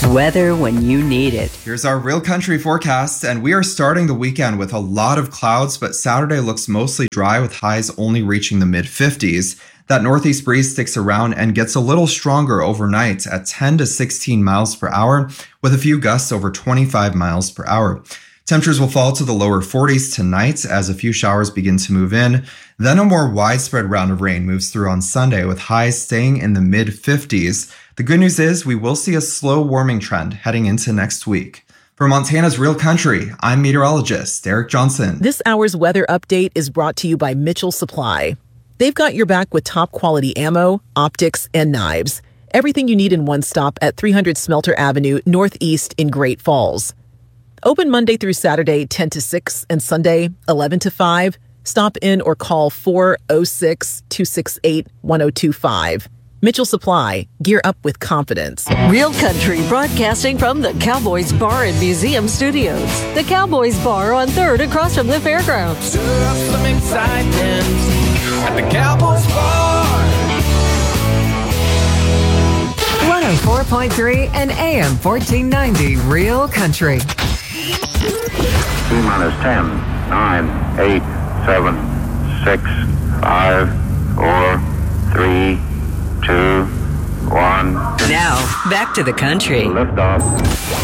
Weather when you need it. Here's our Real Country forecast, and we are starting the weekend with a lot of clouds, but Saturday looks mostly dry with highs only reaching the mid-50s. That northeast breeze sticks around and gets a little stronger overnight at 10 to 16 miles per hour, with a few gusts over 25 miles per hour. Temperatures will fall to the lower 40s tonight as a few showers begin to move in. Then a more widespread round of rain moves through on Sunday with highs staying in the mid-50s. The good news is we will see a slow warming trend heading into next week. For Montana's Real Country, I'm meteorologist Derek Johnson. This hour's weather update is brought to you by Mitchell Supply. They've got your back with top quality ammo, optics, and knives. Everything you need in one stop at 300 Smelter Avenue, Northeast in Great Falls. Open Monday through Saturday, 10 to 6, and Sunday, 11 to 5. Stop in or call 406-268-1025. Mitchell Supply. Gear up with confidence. Real Country broadcasting from the Cowboys Bar and Museum Studios. The Cowboys Bar on 3rd across from the fairgrounds. Stir up some excitement at the Cowboys Bar. 104.3 and AM 1490 Real Country. T-minus 10, 9, 8, 7, 6, 5, 4, 3, 2, 1. Now, back to the country. Lift off.